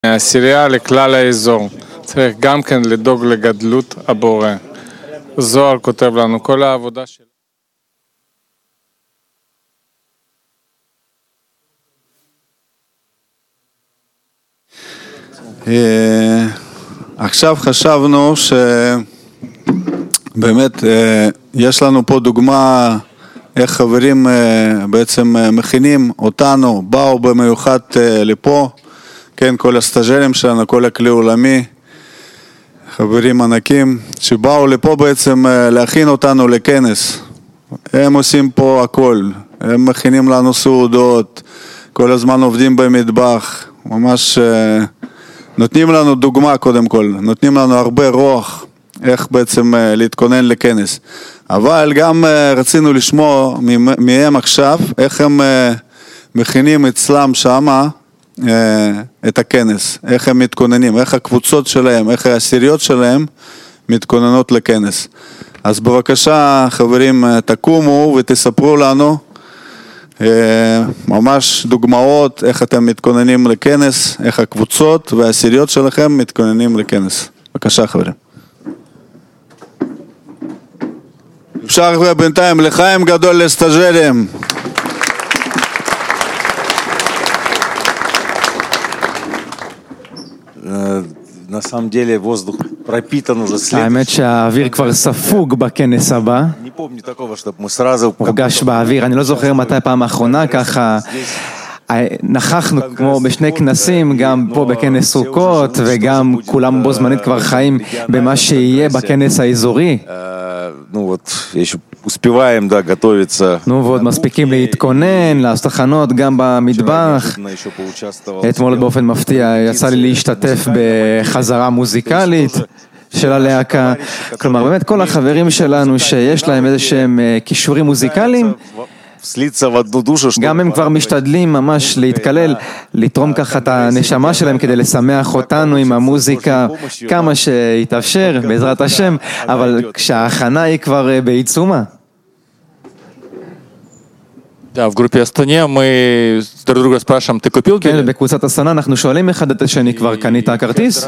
העשירייה לכלל האזור. צריך גם כן לדאוג לגדלות הבורא. זוהר כותב לנו, כל העבודה של... עכשיו חשבנו שבאמת יש לנו פה דוגמה איך חברים בעצם מכינים אותנו, באו במיוחד לפה, כן, כל הסטאג'רים שלנו, כל הכלי עולמי, חברים ענקים שבאו לפה בעצם להכין אותנו לכנס. הם עושים פה הכל, הם מכינים לנו סעודות, כל הזמן עובדים במטבח, ממש נותנים לנו דוגמה קודם כל, נותנים לנו הרבה רוח איך בעצם להתכונן לכנס. אבל גם רצינו לשמוע מהם עכשיו איך הם מכינים אצלם שמה את הכנס, איך הם מתכוננים, איך הקבוצות שלהם, איך העשיריות שלהם מתכוננות לכנס. אז בבקשה חברים תקומו ותספרו לנו ממש דוגמאות איך אתם מתכוננים לכנס, איך הקבוצות והעשיריות שלכם מתכוננים לכנס. בבקשה חברים. אפשר בינתיים לחיים גדול לסטאג'רים. האמת שהאוויר כבר ספוג בכנס הבא, הורגש באוויר, אני לא זוכר מתי פעם האחרונה ככה נכחנו כמו בשני כנסים, גם פה בכנס סוכות וגם כולם בו זמנית כבר חיים במה שיהיה בכנס האזורי. ועוד מספיקים להתכונן, לעשות הכנות גם במטבח. אתמול באופן מפתיע יצא לי להשתתף בחזרה מוזיקלית של הלהקה. כלומר באמת כל החברים שלנו שיש להם איזה שהם כישורים מוזיקליים, גם הם כבר משתדלים ממש להתקלל, לתרום ככה את הנשמה שלהם כדי לשמח אותנו עם המוזיקה כמה שיתאפשר בעזרת השם, אבל כשההכנה היא כבר בעיצומה. Да, в группе Астане мы друг друга спрашиваем, ты купил билет? כן, בקבוצת אסטנה אנחנו שואלים אחד את השני, כבר קנית הכרטיס?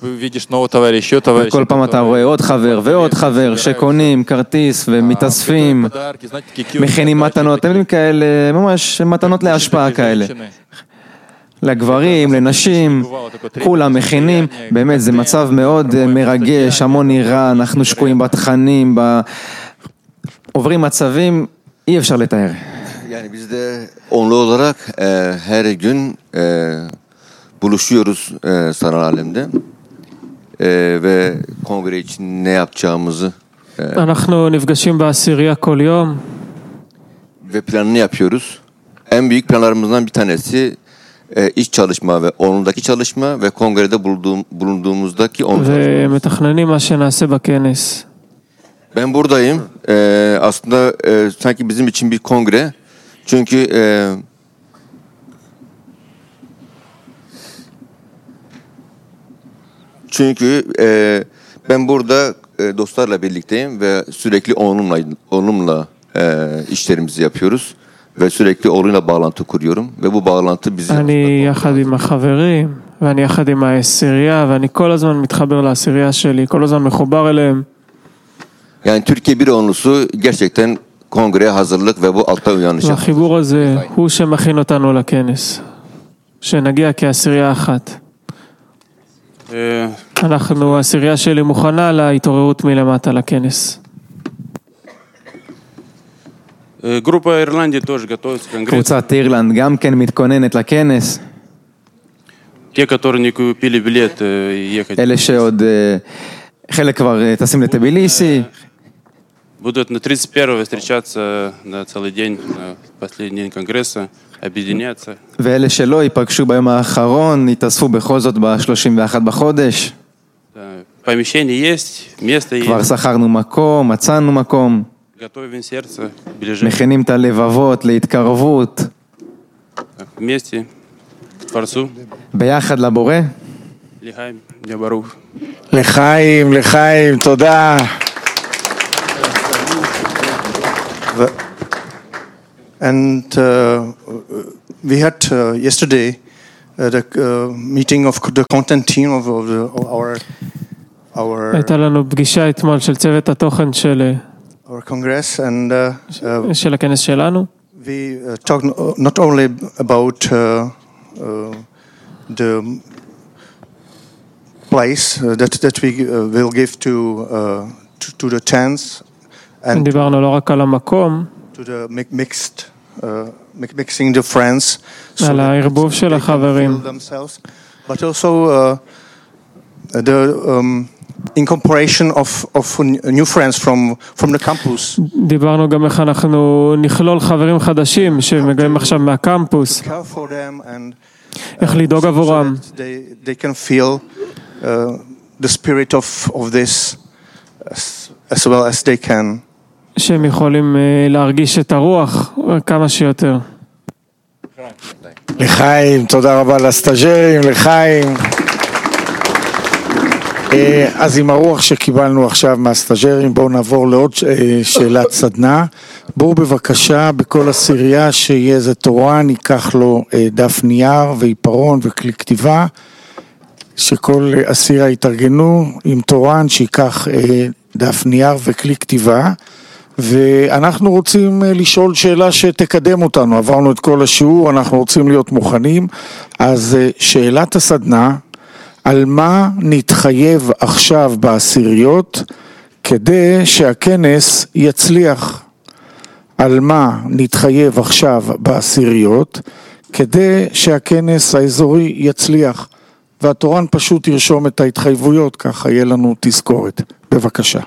וכל פעם אתה רואה עוד חבר ועוד חבר שקונים כרטיס ומתאספים, מכינים מתנות, אתם יודעים כאלה, ממש מתנות להשפעה כאלה. לגברים, לנשים, כולם מכינים, באמת זה מצב מאוד מרגש, המון נראה, אנחנו שקועים בתכנים, עוברים מצבים, אי אפשר לתאר. Yani biz de onlu olarak her gün buluşuyoruz sanal alemde ve kongre için ne yapacağımızı אנחנו נפגשים בעשירייה כל יום ve planını yapıyoruz. En büyük planlarımızdan bir tanesi iç çalışma ve onludaki çalışma ve kongrede bulunduğumuzdaki onlu çalışma. ומתכננים מה שנעשה בכנס. Ben buradayım. Aslında sanki bizim için bir kongre. Çünkü ben burada dostlarla birlikteyim ve sürekli onunla işlerimizi yapıyoruz ve sürekli onunla bağlantı kuruyorum ve bu bağlantı bizi אני יחד עם החברים ואני יחד עם העשירייה ואני כל הזמן מתחבר לעשירייה שלי, כל הזמן מחובר אליהם. Yani Türkiye bir onlusu gerçekten kongreye hazırlık ve bu altta uyanış. והחיבור הזה הוא שמכין אותנו לכנס, שנגיע כעשירייה אחת. אנחנו, העשירייה שלי מוכנה להתעוררות מלמטה לכנס. קבוצת אירלנד גם כן מתכוננת לכנס. אלה שעוד חלק כבר טסים לטביליסי. Будут на 31-го встречаться на целый день, на последний день конгресса, объединяться. ואלה שלא ייפגשו ביום האחרון, יתאספו בכל זאת ב-31 בחודש. Помещение есть, место есть. כבר שכרנו מקום, מצאנו מקום. Готовим сердце, ближе. מכינים את הלבבות להתקרבות. Вместе к Творцу. ביחד לבורא. לחיים, יא ברוך. לחיים, תודה. And we had yesterday the meeting of the content team of our הייתה לנו פגישה אתמול של צוות התוכן של congress, and של הכנס שלנו. we talked not only about the place that we will give to the tents, and דיברנו לא רק על המקום, to the mixing the friends, על הערבוב של החברים, but also the incorporation of new friends from the campus. דיברנו גם איך אנחנו נכלול חברים חדשים שמגיעים עכשיו מהקמפוס, איך לדאוג עבורם, they can feel the spirit of this as well as they can. שהם יכולים להרגיש את הרוח כמה שיותר. לחיים, תודה רבה לסטאג'רים, לחיים. אז עם הרוח שקיבלנו עכשיו מהסטאג'רים, בואו נעבור לעוד שאלת סדנה. בואו בבקשה בכל עשירייה שיהיה איזה תורן, ייקח לו דף נייר ועיפרון וכלי כתיבה, שכל עשירייה יתארגנו עם תורן שיקח דף נייר וכלי כתיבה, ואנחנו רוצים לשאול שאלה שתקדם אותנו. עברנו את כל השיעור, אנחנו רוצים להיות מוכנים. אז שאלת הסדנה, על מה נתחייב עכשיו בעשיריות כדי שהכנס יצליח? על מה נתחייב עכשיו בעשיריות כדי שהכנס האזורי יצליח? והתורן פשוט ירשום את ההתחייבויות, ככה יהיה לנו תזכורת. בבקשה.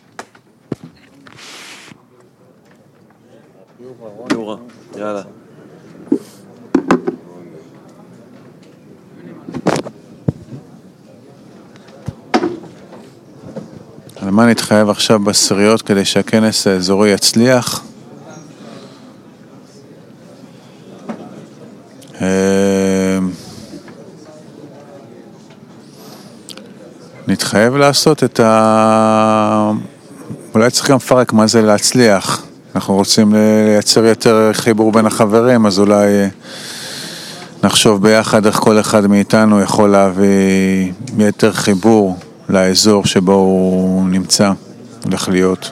יאללה. על מה נתחייב עכשיו בעשיריות כדי שהכנס האזורי יצליח? נתחייב לעשות את אולי צריך גם לפרק מה זה להצליח. אנחנו רוצים לייצר יותר חיבור בין החברים, אז אולי נחשוב ביחד איך כל אחד מאיתנו יכול להביא יותר חיבור לאזור שבו הוא נמצא, הולך להיות.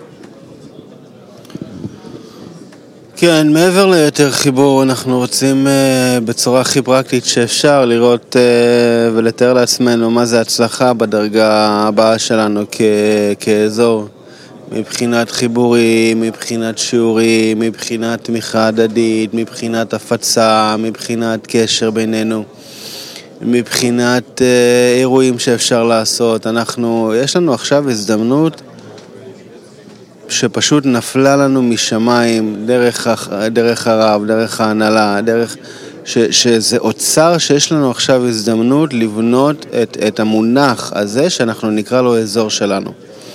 כן, מעבר ליותר חיבור, אנחנו רוצים בצורה הכי פרקטית שאפשר לראות ולתאר לעצמנו מה זה הצלחה בדרגה הבאה שלנו כאזור. מבחינת חיבורים, מבחינת שיעורים, מבחינת תמיכה הדדית, מבחינת הפצה, מבחינת קשר בינינו, מבחינת אירועים שאפשר לעשות. יש לנו עכשיו הזדמנות שפשוט נפלה לנו משמיים, דרך הרב, דרך ההנהלה, שזה אוצר שיש לנו עכשיו הזדמנות לבנות את המונח הזה שאנחנו נקרא לו אזור שלנו.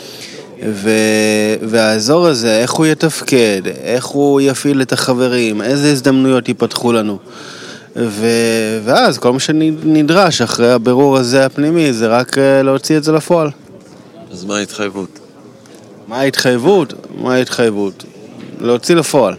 והאזור הזה, איך הוא יתפקד, איך הוא יפעיל את החברים, איזה הזדמנויות ייפתחו לנו. ואז כל מה שנדרש אחרי הבירור הזה הפנימי זה רק להוציא את זה לפועל. אז מה ההתחייבות? מה ההתחייבות? להוציא לפועל.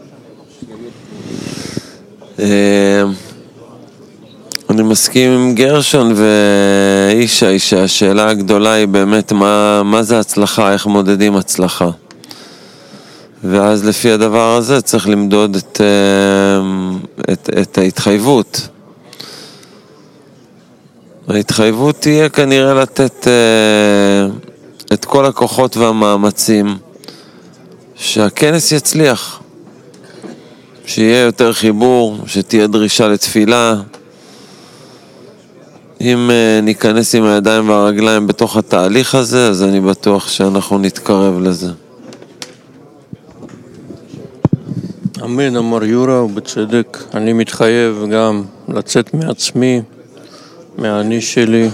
אני מסכים עם גרשון ואישה, שהשאלה הגדולה היא באמת מה זה הצלחה, איך מודדים הצלחה. ואז לפי הדבר הזה צריך למדוד את ההתחייבות. ההתחייבות תהיה כנראה לתת את כל הכוחות והמאמצים שהכנס יצליח, שיהיה יותר חיבור, שתהיה דרישה לתפילה. אם ניכנס עם הידיים והרגליים בתוך התהליך הזה, אז אני בטוח שאנחנו נתקרב לזה. אמן, אמר יורה, ובצדק. אני מתחייב גם לצאת מעצמי, מהאני שלי.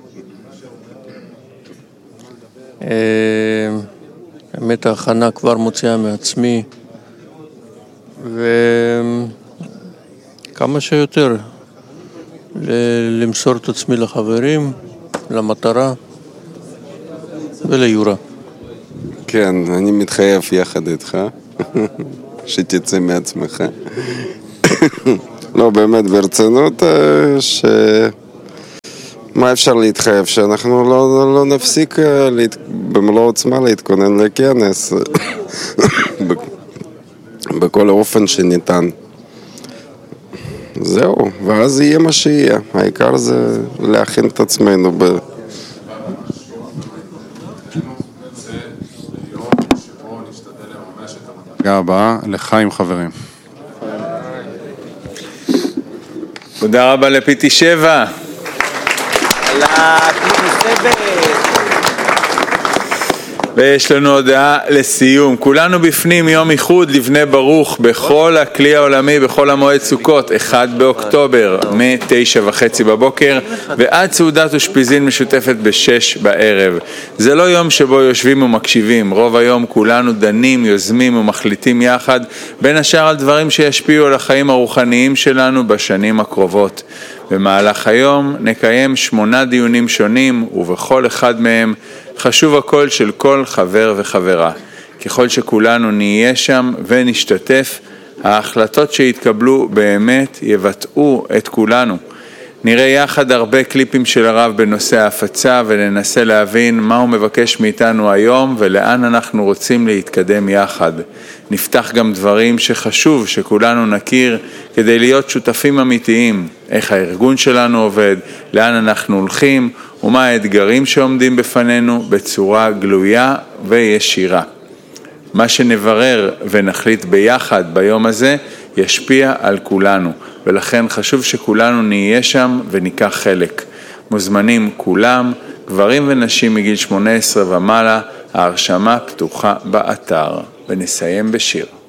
באמת ההכנה כבר מוציאה מעצמי, וכמה שיותר למסור את עצמי לחברים, למטרה וליורה. כן, אני מתחייב יחד איתך, שתצא מעצמך. לא, באמת ברצינות, מה אפשר להתחייב? שאנחנו לא נפסיק במלוא עוצמה להתכונן לכנס בכל האופן שניתן. זהו, ואז יהיה מה שיהיה. העיקר זה להכין את עצמנו הפגה הבאה, לחיים חברים. תודה רבה לפיטי 7. ויש לנו הודעה לסיום. כולנו בפנים יום איחוד לבני ברוך בכל הכלי העולמי, בכל המועד סוכות, 1 באוקטובר, מ-9:30 בבוקר, ועד סעודת אושפיזין משותפת ב-6 בערב. זה לא יום שבו יושבים ומקשיבים. רוב היום כולנו דנים, יוזמים ומחליטים יחד, בין השאר על דברים שישפיעו על החיים הרוחניים שלנו בשנים הקרובות. במהלך היום נקיים 8 דיונים שונים, ובכל אחד מהם חשוב הקול של כל חבר וחברה. ככל שכולנו נהיה שם ונשתתף, ההחלטות שהתקבלו באמת יבטאו את כולנו. נראה יחד הרבה קליפים של הרב בנושא ההפצה וננסה להבין מה הוא מבקש מאיתנו היום ולאן אנחנו רוצים להתקדם יחד. נפתח גם דברים שחשוב שכולנו נכיר כדי להיות שותפים אמיתיים, איך הארגון שלנו עובד, לאן אנחנו הולכים ומה האתגרים שעומדים בפנינו בצורה גלויה וישירה. מה שנברר ונחליט ביחד ביום הזה ישפיע על כולנו, ולכן חשוב שכולנו נהיה שם וניקח חלק. מוזמנים כולם, גברים ונשים מגיל 18 ומעלה, ההרשמה פתוחה באתר. ונסיים בשיר.